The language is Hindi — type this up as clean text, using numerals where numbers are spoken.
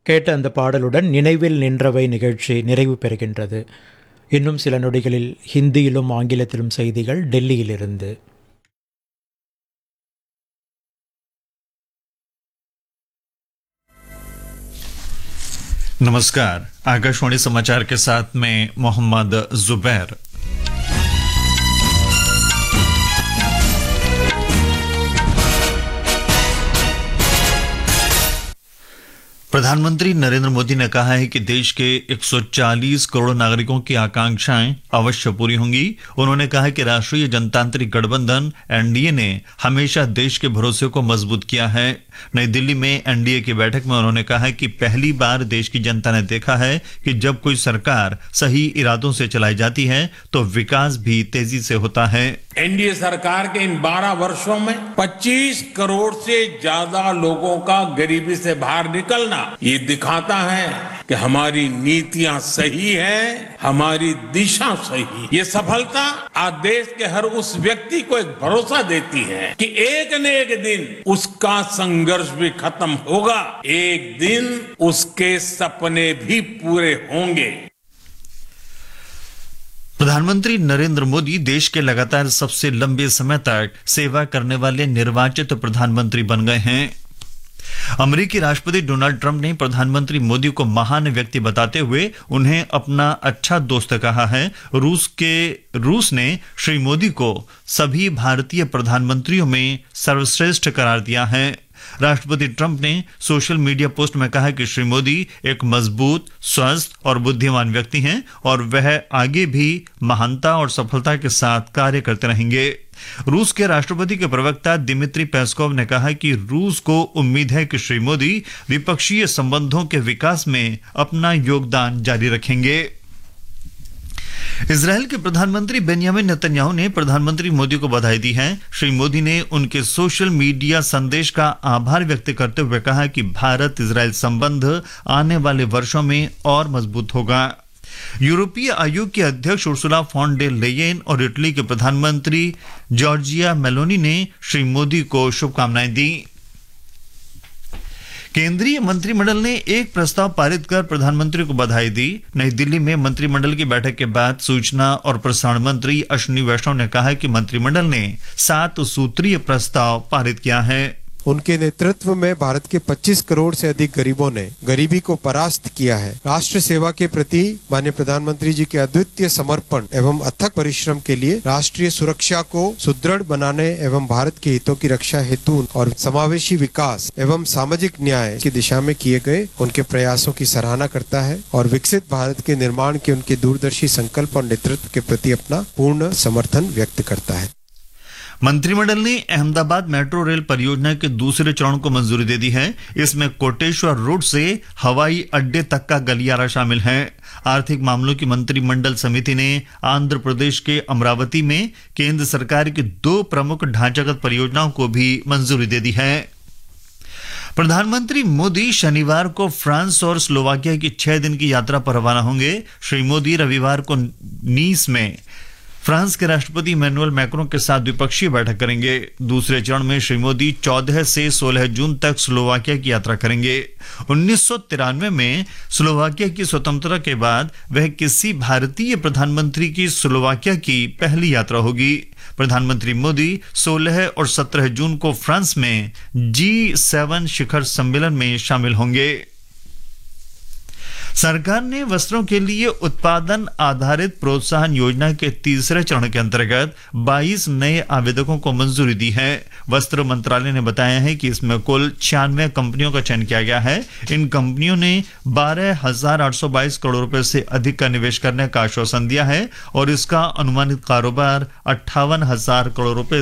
கேட்ட அந்த பாடலுடன் நினைவில் நின்றவை நிகழ்ச்சி நிறைவு பெறுகின்றது. இன்னும் சில நொடிகளில் ஹிந்தியிலும் ஆங்கிலத்திலும் செய்திகள் டெல்லியிலிருந்து. नमस्कार, आकाशवाणी समाचार के साथ मैं मोहम्मद जुबैर। प्रधानमंत्री नरेंद्र मोदी ने कहा है कि देश के 140 करोड़ नागरिकों की आकांक्षाएं अवश्य पूरी होंगी। उन्होंने कहा कि राष्ट्रीय जनतांत्रिक गठबंधन एनडीए ने हमेशा देश के भरोसे को मजबूत किया है। नई दिल्ली में एनडीए की बैठक में उन्होंने कहा कि पहली बार देश की जनता ने देखा है कि जब कोई सरकार सही इरादों से चलाई जाती है तो विकास भी तेजी से होता है। एनडीए सरकार के इन 12 वर्षों में 25 करोड़ से ज्यादा लोगों का गरीबी से बाहर निकलना ये दिखाता है कि हमारी नीतियां सही है, हमारी दिशा सही है। ये सफलता आज देश के हर उस व्यक्ति को एक भरोसा देती है कि एक न एक दिन उसका संघर्ष भी खत्म होगा, एक दिन उसके सपने भी पूरे होंगे। प्रधानमंत्री नरेंद्र मोदी देश के लगातार सबसे लंबे समय तक सेवा करने वाले निर्वाचित प्रधानमंत्री बन गए हैं। अमेरिकी राष्ट्रपति डोनाल्ड ट्रंप ने प्रधानमंत्री मोदी को महान व्यक्ति बताते हुए उन्हें अपना अच्छा दोस्त कहा है। रूस ने श्री मोदी को सभी भारतीय प्रधानमंत्रियों में सर्वश्रेष्ठ करार दिया है। राष्ट्रपति ट्रंप ने सोशल मीडिया पोस्ट में कहा कि श्री मोदी एक मजबूत, स्वस्थ और बुद्धिमान व्यक्ति हैं और वह आगे भी महानता और सफलता के साथ कार्य करते रहेंगे। रूस के राष्ट्रपति के प्रवक्ता दिमित्री पेस्कोव ने कहा कि रूस को उम्मीद है कि श्री मोदी द्विपक्षीय संबंधों के विकास में अपना योगदान जारी रखेंगे। इजरायल के प्रधानमंत्री बेंजामिन नेतन्याहू ने प्रधानमंत्री मोदी को बधाई दी है। श्री मोदी ने उनके सोशल मीडिया संदेश का आभार व्यक्त करते हुए कहा कि भारत इजरायल संबंध आने वाले वर्षों में और मजबूत होगा। यूरोपीय आयोग के अध्यक्ष उर्सुला फॉन डेर लेयेन और इटली के प्रधानमंत्री जॉर्जिया मेलोनी ने श्री मोदी को शुभकामनाएं दी। केंद्रीय मंत्रिमंडल ने एक प्रस्ताव पारित कर प्रधानमंत्री को बधाई दी। नई दिल्ली में मंत्रिमंडल की बैठक के बाद सूचना और प्रसारण मंत्री अश्विनी वैष्णव ने कहा कि मंत्रिमंडल ने 7 सूत्रीय प्रस्ताव पारित किया है। उनके नेतृत्व में भारत के 25 करोड़ से अधिक गरीबों ने गरीबी को परास्त किया है। राष्ट्र सेवा के प्रति माननीय प्रधानमंत्री जी के अद्वितीय समर्पण एवं अथक परिश्रम के लिए राष्ट्रीय सुरक्षा को सुदृढ़ बनाने एवं भारत के हितों की रक्षा हेतु और समावेशी विकास एवं सामाजिक न्याय की दिशा में किए गए उनके प्रयासों की सराहना करता है और विकसित भारत के निर्माण के उनके दूरदर्शी संकल्प और नेतृत्व के प्रति अपना पूर्ण समर्थन व्यक्त करता है। मंत्रिमंडल ने अहमदाबाद मेट्रो रेल परियोजना के दूसरे चरण को मंजूरी दे दी है। इसमें कोटेश्वर रोड से हवाई अड्डे तक का गलियारा शामिल है। आर्थिक मामलों की मंत्रिमंडल समिति ने आंध्र प्रदेश के अमरावती में केंद्र सरकार की 2 प्रमुख ढांचागत परियोजनाओं को भी मंजूरी दे दी है। प्रधानमंत्री मोदी शनिवार को फ्रांस और स्लोवाकिया की 6 दिन की यात्रा पर रवाना होंगे। श्री मोदी रविवार को नीस में फ्रांस के राष्ट्रपति इमैनुअल मैक्रों के साथ द्विपक्षीय बैठक करेंगे। दूसरे चरण में श्री मोदी 14 से 16 जून तक स्लोवाकिया की यात्रा करेंगे। 1993 में स्लोवाकिया की स्वतंत्रता के बाद वह किसी भारतीय प्रधानमंत्री की स्लोवाकिया की पहली यात्रा होगी। प्रधानमंत्री मोदी 16 और 17 जून को फ्रांस में G7 शिखर सम्मेलन में शामिल होंगे। सरकार ने वस्त्रों के लिए उत्पादन आधारित प्रोत्साहन योजना के तीसरे चरण के अंतर्गत 22 नए आवेदकों को मंजूरी दी है। वस्त्र मंत्रालय ने बताया है कि इसमें कुल 96 कंपनियों का चयन किया गया है। इन कंपनियों ने 12,822 करोड़ रुपए से अधिक का निवेश करने का आश्वासन दिया है और इसका अनुमानित कारोबार 58,000 करोड़ रुपए